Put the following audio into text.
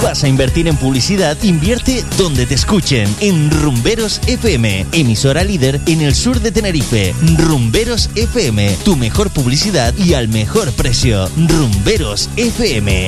¿Vas a invertir en publicidad? Invierte donde te escuchen. En Rumberos FM, emisora líder en el sur de Tenerife. Rumberos FM, tu mejor publicidad y al mejor precio. Rumberos FM.